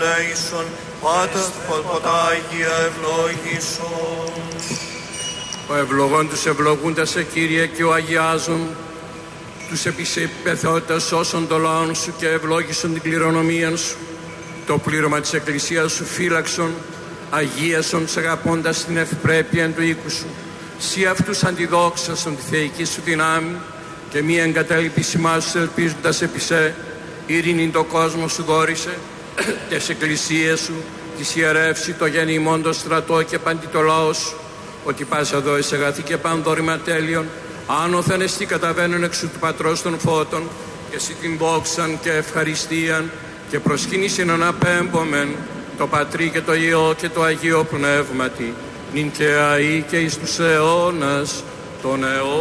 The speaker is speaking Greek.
ελέησον, Πάτερ ποτάγια ευλόγησον. Ο ευλογών τους ευλογούντας σε Κύριε και ο αγιάζων τους επισεπεθότητας όσων το λαόν σου και ευλόγησον την κληρονομία σου. Το πλήρωμα της Εκκλησίας σου φύλαξον, αγίασον τους αγαπώντας την ευπρέπεια του οίκου σου. Σύ αυτούς αντιδόξασον τη θεϊκή σου δυνάμει και μη εγκαταλείπησιμά σου ελπίζοντας επί σε. Ειρήνην το κόσμο σου δόρισε, τες εκκλησίες σου, της ιερεύσει το γεννημόν το στρατό και παντί το λαό σου, ότι πας εδώ εις αγαθή και πανδόρημα τέλειον, άνωθεν εστί καταβαίνουν εξ του Πατρός των Φώτων, και εσύ την δόξαν και ευχαριστίαν, και προσκύνησιν αναπέμπομεν το Πατρί και το Υιό και το Αγίο Πνεύματι, νυν και αεί και εις τους αιώνας των αιώνων.